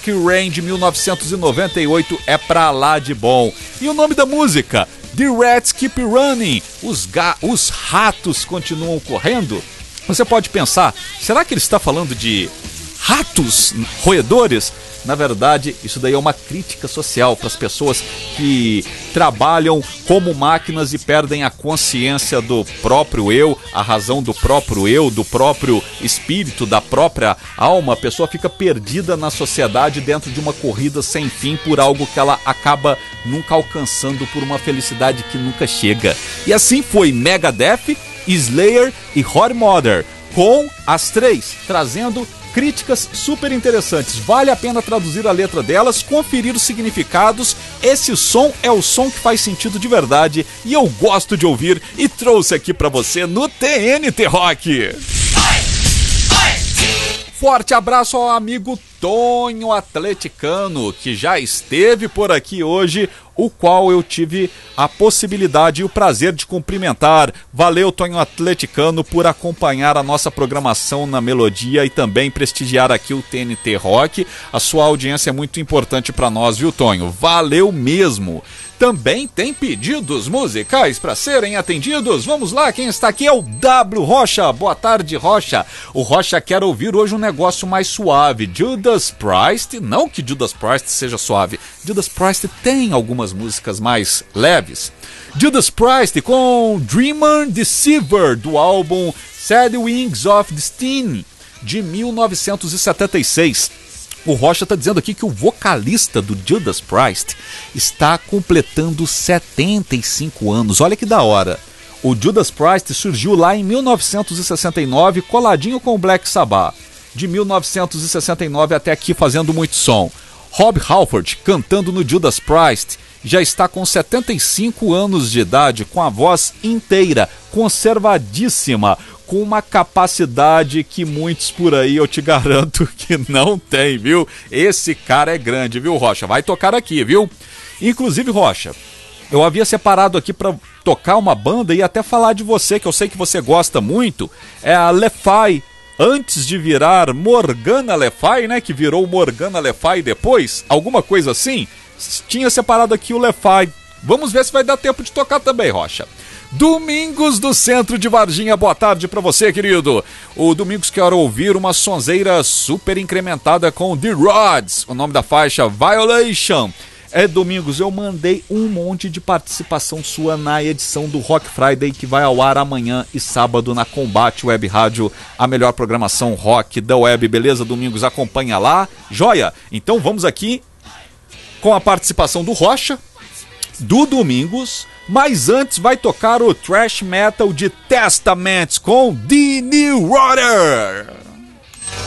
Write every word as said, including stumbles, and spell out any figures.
Black Rain de mil novecentos e noventa e oito é pra lá de bom. E o nome da música? The Rats Keep Running. Os, ga- os ratos continuam correndo. Você pode pensar, será que ele está falando de ratos roedores? Na verdade, isso daí é uma crítica social para as pessoas que trabalham como máquinas e perdem a consciência do próprio eu, a razão do próprio eu, do próprio espírito, da própria alma. A pessoa fica perdida na sociedade dentro de uma corrida sem fim por algo que ela acaba nunca alcançando, por uma felicidade que nunca chega. E assim foi Megadeth, Slayer e Hot Mother, com as três trazendo críticas super interessantes. Vale a pena traduzir a letra delas, conferir os significados. Esse som é o som que faz sentido de verdade e eu gosto de ouvir, e trouxe aqui pra você no T N T Rock. Forte abraço ao amigo Tonho Atleticano, que já esteve por aqui hoje, o qual eu tive a possibilidade e o prazer de cumprimentar. Valeu, Tonho Atleticano, por acompanhar a nossa programação na Melodia e também prestigiar aqui o T N T Rock. A sua audiência é muito importante para nós, viu, Tonho? Valeu mesmo! Também tem pedidos musicais para serem atendidos. Vamos lá, quem está aqui é o W Rocha. Boa tarde, Rocha. O Rocha quer ouvir hoje um negócio mais suave. Judas Priest, não que Judas Priest seja suave. Judas Priest tem algumas músicas mais leves. Judas Priest com Dreamer Deceiver, do álbum Sad Wings of Destiny, de mil novecentos e setenta e seis. O Rocha está dizendo aqui que o vocalista do Judas Priest está completando setenta e cinco anos. Olha que da hora. O Judas Priest surgiu lá em mil novecentos e sessenta e nove, coladinho com o Black Sabbath. De mil novecentos e sessenta e nove até aqui fazendo muito som. Rob Halford, cantando no Judas Priest, já está com setenta e cinco anos de idade, com a voz inteira, conservadíssima, com uma capacidade que muitos por aí eu te garanto que não tem, viu? Esse cara é grande, viu, Rocha? Vai tocar aqui, viu? Inclusive, Rocha, eu havia separado aqui para tocar uma banda e até falar de você, que eu sei que você gosta muito, é a Le Fay, antes de virar Morgana Le Fay, né? Que virou Morgana Le Fay depois, alguma coisa assim. Tinha separado aqui o Le Fay. Vamos ver se vai dar tempo de tocar também, Rocha. Domingos do Centro de Varginha, boa tarde pra você, querido. O Domingos quer ouvir uma sonzeira super incrementada com The Rods, o nome da faixa Violation. É, Domingos, eu mandei um monte de participação sua na edição do Rock Friday, que vai ao ar amanhã e sábado na Combate Web Rádio, a melhor programação rock da web, beleza, Domingos? Acompanha lá, joia? Então vamos aqui com a participação do Rocha, do Domingos, mas antes vai tocar o thrash metal de Testament com The New Order.